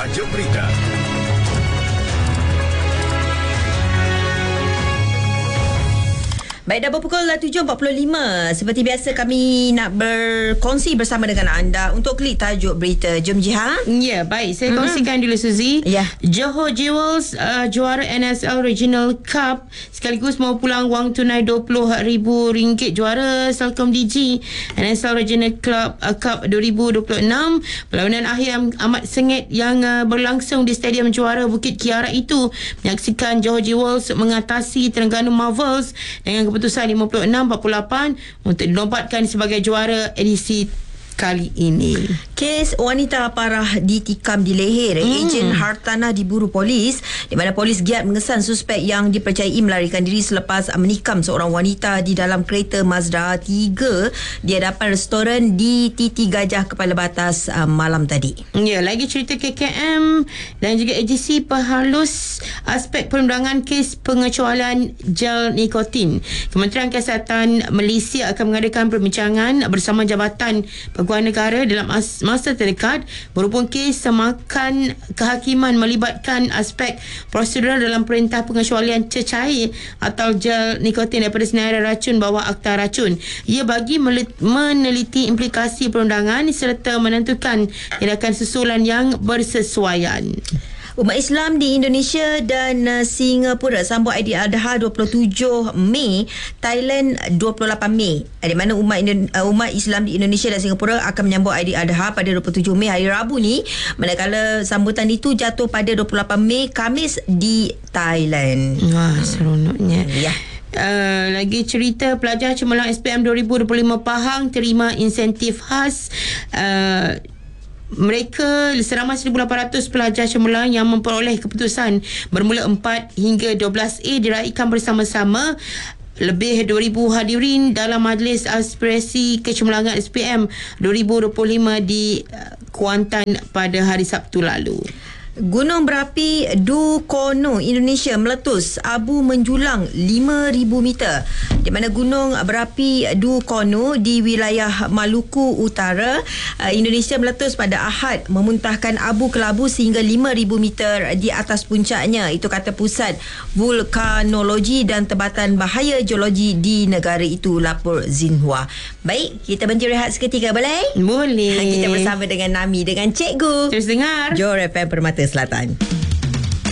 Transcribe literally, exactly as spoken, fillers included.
Tajuk Berita. Baik, dah berpukul tujuh empat puluh lima. Seperti biasa kami nak berkongsi bersama dengan anda untuk klik tajuk berita. Jom Jihan. Ya, baik. Saya mm-hmm. kongsikan dulu Suzy. Ya. Johor Jewels uh, juara N S L Regional Cup sekaligus mau pulang wang tunai dua puluh ribu ringgit. Juara Celcom D G N S L Regional Club uh, Cup dua ribu dua puluh enam. Perlawanan akhir yang amat sengit yang uh, berlangsung di Stadium Juara Bukit Kiara itu menyaksikan Johor Jewels mengatasi Terengganu Marvels dengan keputusan lima puluh enam empat puluh lapan untuk dilompat sebagai juara edisi kali ini. Kes wanita parah ditikam di leher. Hmm. Ejen hartanah diburu polis di mana polis giat mengesan suspek yang dipercayai melarikan diri selepas menikam seorang wanita di dalam kereta Mazda tiga di hadapan restoran di Titi Gajah Kepala Batas uh, malam tadi. Ya, lagi cerita K K M dan juga A G C perhalus aspek perundangan kes pengecualian gel nikotin. Kementerian Kesihatan Malaysia akan mengadakan perbincangan bersama Jabatan Peguam Negara dalam masa terdekat berhubung kes semakan kehakiman melibatkan aspek prosedural dalam perintah pengecualian cecair atau gel nikotin daripada senarai racun bawah Akta Racun. Ia bagi meneliti implikasi perundangan serta menentukan tindakan susulan yang bersesuaian. Umat Islam di Indonesia dan uh, Singapura sambut Aidiladha dua puluh tujuh Mei, Thailand dua puluh lapan Mei. Di mana umat Indo- uh, umat Islam di Indonesia dan Singapura akan menyambut Aidiladha pada dua puluh tujuh Mei hari Rabu ni, manakala sambutan itu jatuh pada dua puluh lapan Mei Khamis di Thailand. Wah, seronoknya. Ya. Uh, lagi cerita pelajar cemerlang S P M dua ribu dua puluh lima Pahang terima insentif khas. Uh, Mereka seramai seribu lapan ratus pelajar cemerlang yang memperoleh keputusan bermula empat hingga dua belas A diraihkan bersama-sama. Lebih dua ribu hadirin dalam Majlis Aspirasi Kecemerlangan S P M dua ribu dua puluh lima di Kuantan pada hari Sabtu lalu. Gunung berapi Dukono Indonesia meletus abu menjulang lima ribu meter. Di mana gunung berapi Dukono di wilayah Maluku Utara, Indonesia meletus pada Ahad memuntahkan abu kelabu sehingga lima ribu meter di atas puncaknya. Itu kata Pusat Vulkanologi dan Tebatan Bahaya Geologi di negara itu, lapor Xinhua. Baik, kita berhenti rehat seketika boleh? Boleh. Kita bersama dengan Nami dengan Cikgu. Terus dengar Johor F M Permata Selatan.